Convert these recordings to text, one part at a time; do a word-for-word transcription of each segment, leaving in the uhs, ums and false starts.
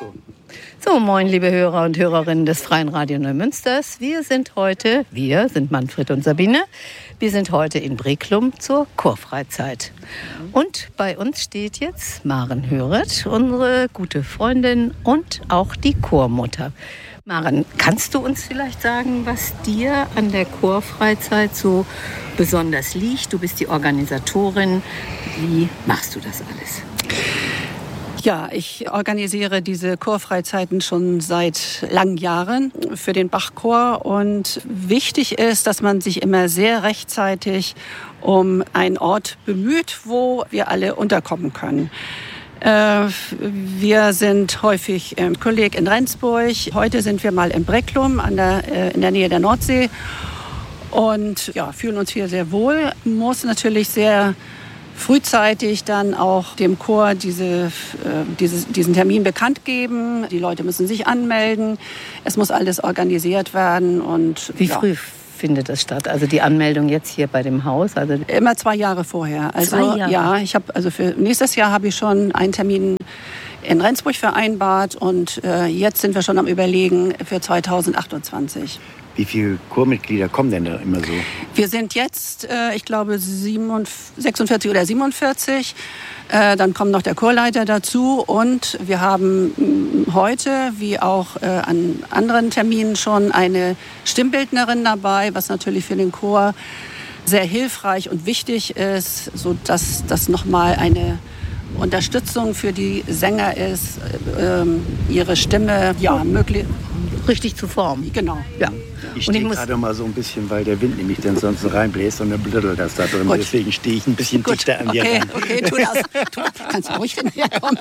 So, moin, liebe Hörer und Hörerinnen des Freien Radio Neumünsters. Wir sind heute, wir sind Manfred und Sabine, wir sind heute in Breklum zur Chorfreizeit. Und bei uns steht jetzt Maren Höret, unsere gute Freundin und auch die Chormutter. Maren, kannst du uns vielleicht sagen, was dir an der Chorfreizeit so besonders liegt? Du bist die Organisatorin. Wie machst du das alles? Ja, ich organisiere diese Chorfreizeiten schon seit langen Jahren für den Bachchor. Und wichtig ist, dass man sich immer sehr rechtzeitig um einen Ort bemüht, wo wir alle unterkommen können. Äh, wir sind häufig im Kolleg in Rendsburg. Heute sind wir mal in Breklum an der, äh, in der Nähe der Nordsee. Und ja, fühlen uns hier sehr wohl. Muss natürlich sehr frühzeitig dann auch dem Chor diese, äh, dieses, diesen Termin bekannt geben. Die Leute müssen sich anmelden. Es muss alles organisiert werden. Und, Wie ja. früh findet das statt? Also die Anmeldung jetzt hier bei dem Haus? Also Immer zwei Jahre vorher. Also, zwei Jahre? Ja, ich habe also für nächstes Jahr habe ich schon einen Termin in Rendsburg vereinbart. Und äh, jetzt sind wir schon am Überlegen für zweitausendachtundzwanzig. Wie viele Chormitglieder kommen denn da immer so? Wir sind jetzt, äh, ich glaube, sechsundvierzig oder siebenundvierzig. Äh, dann kommt noch der Chorleiter dazu. Und wir haben mh, heute, wie auch äh, an anderen Terminen schon, eine Stimmbildnerin dabei, was natürlich für den Chor sehr hilfreich und wichtig ist, sodass das nochmal eine Unterstützung für die Sänger ist, äh, ihre Stimme ja, möglich richtig zu formen. Genau. Ja. Ich Und ich stehe muss gerade mal so ein bisschen, weil der Wind nämlich dann sonst reinbläst und dann blödelt das da drin. Gut. Deswegen stehe ich ein bisschen Gut. dichter an dir Okay, ran. okay, tu das. Tu, kannst du ruhig hinterherkommen.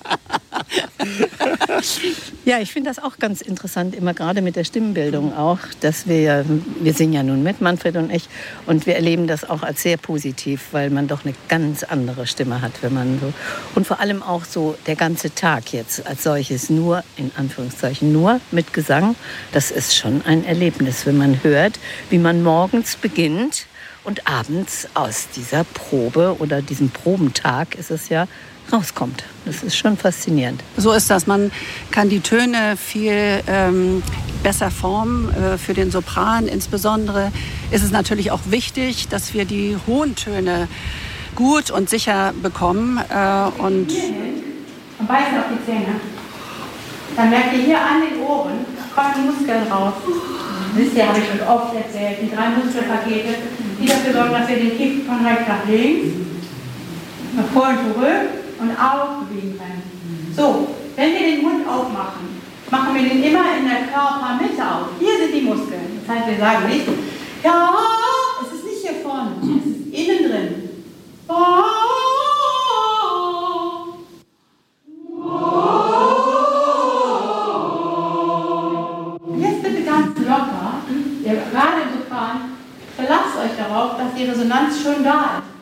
Ja, ich finde das auch ganz interessant, immer gerade mit der Stimmbildung auch, dass wir, wir singen ja nun mit, Manfred und ich, und wir erleben das auch als sehr positiv, weil man doch eine ganz andere Stimme hat, wenn man so, und vor allem auch so der ganze Tag jetzt als solches nur, in Anführungszeichen, nur mit Gesang, das ist schon ein Erlebnis, wenn man hört, wie man morgens beginnt und abends aus dieser Probe oder diesem Probentag ist es ja, rauskommt. Das ist schon faszinierend. So ist das. Man kann die Töne viel ähm, besser formen. Äh, für den Sopran insbesondere ist es natürlich auch wichtig, dass wir die hohen Töne gut und sicher bekommen. Äh, und und beißen auf die Zähne. Dann merkt ihr hier an den Ohren, kommen die Muskeln raus. Wisst ihr, habe ich schon oft erzählt, die drei Muskelpakete, die dafür sorgen, dass wir den Kick von rechts nach links, nach vor und zurück und auch bewegen können. So, wenn wir den Mund aufmachen, machen wir den immer in der Körpermitte auf. Hier sind die Muskeln. Das heißt, wir sagen nicht, ja, es ist nicht hier vorne, es ist innen drin. Jetzt bitte ganz locker, ihr, gerade im Sopran, verlasst euch darauf, dass die Resonanz schon da ist.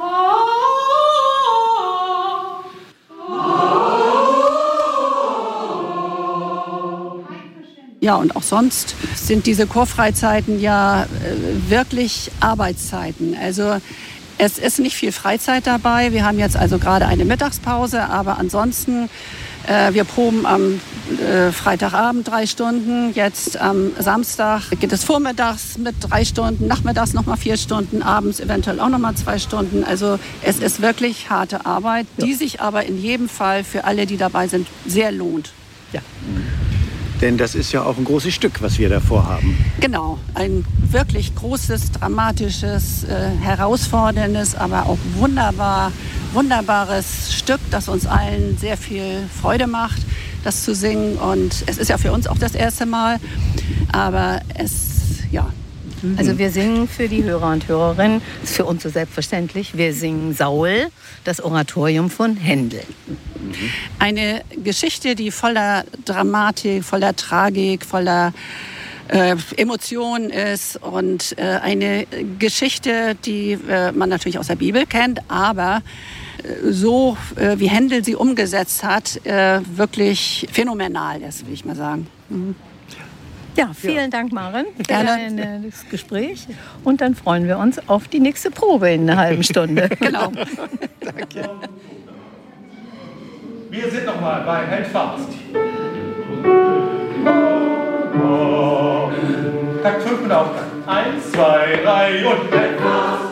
Ja, und auch sonst sind diese Chorfreizeiten ja äh, wirklich Arbeitszeiten. Also es ist nicht viel Freizeit dabei. Wir haben jetzt also gerade eine Mittagspause, aber ansonsten, äh, wir proben am äh, Freitagabend drei Stunden. Jetzt am Samstag geht es vormittags mit drei Stunden, nachmittags nochmal vier Stunden, abends eventuell auch nochmal zwei Stunden. Also es ist wirklich harte Arbeit, ja, die sich aber in jedem Fall für alle, die dabei sind, sehr lohnt. Ja. Denn das ist ja auch ein großes Stück, was wir da vorhaben. Genau, ein wirklich großes, dramatisches, äh, herausforderndes, aber auch wunderbar, wunderbares Stück, das uns allen sehr viel Freude macht, das zu singen. Und es ist ja für uns auch das erste Mal, aber es, ja. Also wir singen für die Hörer und Hörerinnen, das ist für uns so selbstverständlich, wir singen Saul, das Oratorium von Händel. Eine Geschichte, die voller Dramatik, voller Tragik, voller äh, Emotionen ist und äh, eine Geschichte, die äh, man natürlich aus der Bibel kennt, aber äh, so äh, wie Händel sie umgesetzt hat, äh, wirklich phänomenal ist, will ich mal sagen. Mhm. Ja, vielen ja. Dank, Maren, für Gerne. das Gespräch. Und dann freuen wir uns auf die nächste Probe in einer halben Stunde. Genau. Danke. Wir sind nochmal bei Held Faust. Takt fünf mit Auftakt. Eins, zwei, drei und...